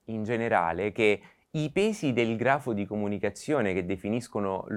in generale che i pesi del grafo di comunicazione che definiscono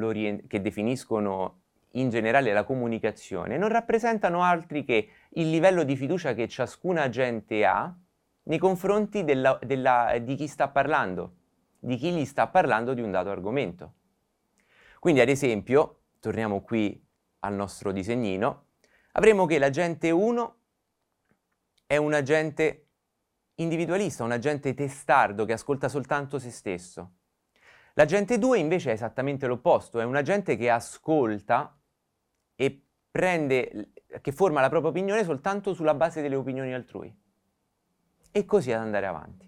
in generale la comunicazione non rappresentano altri che il livello di fiducia che ciascun agente ha nei confronti di chi sta parlando, di chi gli sta parlando di un dato argomento. Quindi, ad esempio, torniamo qui al nostro disegnino, avremo che l'agente 1 è un agente individualista, un agente testardo che ascolta soltanto se stesso. L'agente 2 invece è esattamente l'opposto, è un agente che ascolta e che forma la propria opinione soltanto sulla base delle opinioni altrui. E così ad andare avanti.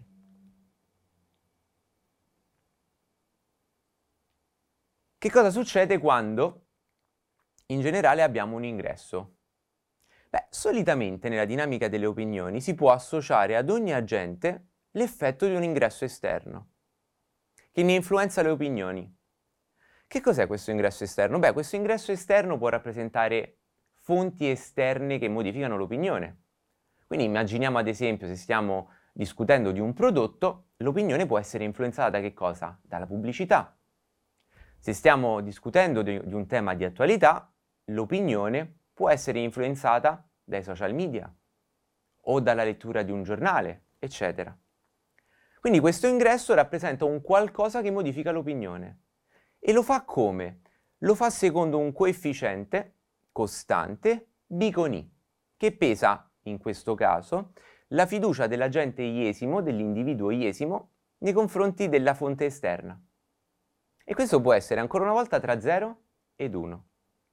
Che cosa succede quando in generale abbiamo un ingresso? Beh, solitamente nella dinamica delle opinioni si può associare ad ogni agente l'effetto di un ingresso esterno, che ne influenza le opinioni. Che cos'è questo ingresso esterno? Beh, questo ingresso esterno può rappresentare fonti esterne che modificano l'opinione. Quindi immaginiamo ad esempio, se stiamo discutendo di un prodotto, l'opinione può essere influenzata da che cosa? Dalla pubblicità. Se stiamo discutendo di un tema di attualità, l'opinione può essere influenzata dai social media o dalla lettura di un giornale, eccetera. Quindi questo ingresso rappresenta un qualcosa che modifica l'opinione. E lo fa come? Lo fa secondo un coefficiente costante B con I, che pesa, in questo caso, la fiducia dell'agente iesimo, dell'individuo iesimo, nei confronti della fonte esterna. E questo può essere ancora una volta tra 0 ed 1.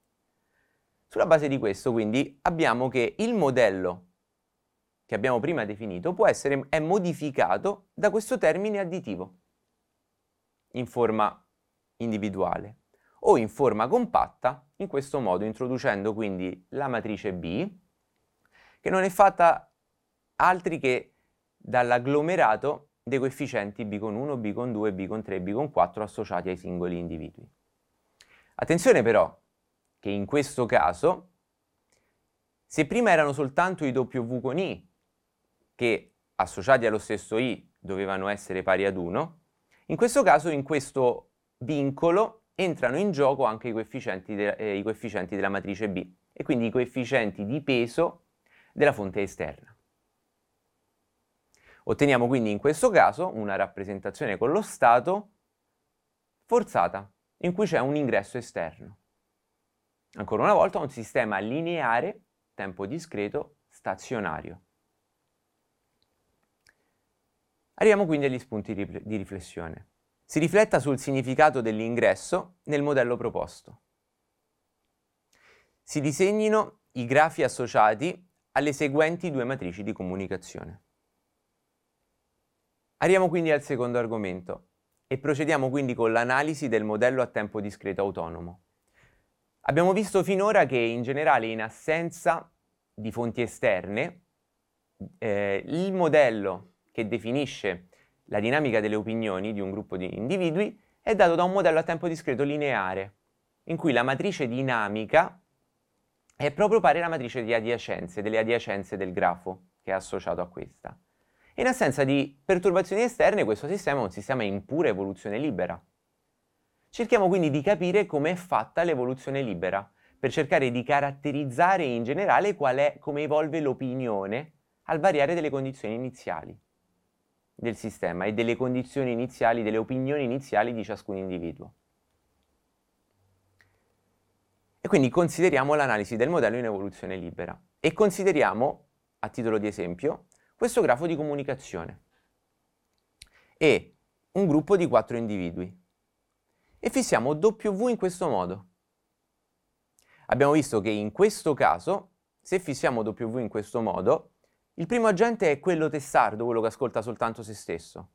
Sulla base di questo, quindi, abbiamo che il modello che abbiamo prima definito è modificato da questo termine additivo, in forma individuale, o in forma compatta, in questo modo, introducendo quindi la matrice B, che non è fatta altri che dall'agglomerato dei coefficienti B con 1, B con 2, B con 3, B con 4 associati ai singoli individui. Attenzione però, che in questo caso, se prima erano soltanto i W con I, che associati allo stesso I dovevano essere pari ad 1, in questo caso, in questo vincolo, entrano in gioco anche i coefficienti della matrice B, e quindi i coefficienti di peso della fonte esterna. Otteniamo quindi in questo caso una rappresentazione con lo stato forzata, in cui c'è un ingresso esterno. Ancora una volta un sistema lineare, tempo discreto, stazionario. Arriviamo quindi agli spunti di riflessione. Si rifletta sul significato dell'ingresso nel modello proposto. Si disegnino i grafi associati alle seguenti due matrici di comunicazione. Arriviamo quindi al secondo argomento e procediamo quindi con l'analisi del modello a tempo discreto autonomo. Abbiamo visto finora che in generale, in assenza di fonti esterne, il modello che definisce la dinamica delle opinioni di un gruppo di individui è dato da un modello a tempo discreto lineare, in cui la matrice dinamica è proprio pari alla matrice di adiacenze, delle adiacenze del grafo che è associato a questa. In assenza di perturbazioni esterne, questo sistema è un sistema in pura evoluzione libera. Cerchiamo quindi di capire come è fatta l'evoluzione libera, per cercare di caratterizzare in generale come evolve l'opinione al variare delle condizioni iniziali del sistema e delle condizioni iniziali, delle opinioni iniziali di ciascun individuo. E quindi consideriamo l'analisi del modello in evoluzione libera e consideriamo, a titolo di esempio, questo grafo di comunicazione e un gruppo di 4 individui e fissiamo W in questo modo. Abbiamo visto che in questo caso, se fissiamo W in questo modo, il primo agente è quello testardo, quello che ascolta soltanto se stesso,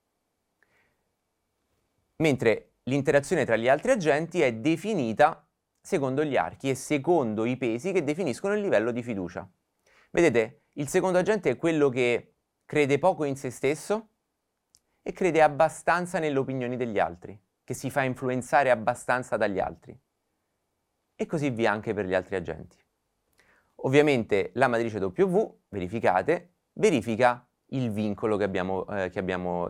mentre l'interazione tra gli altri agenti è definita secondo gli archi e secondo i pesi che definiscono il livello di fiducia. Vedete, il secondo agente è quello che crede poco in se stesso e crede abbastanza nelle opinioni degli altri, che si fa influenzare abbastanza dagli altri. E così via anche per gli altri agenti. Ovviamente la matrice W, verificate, verifica il vincolo che abbiamo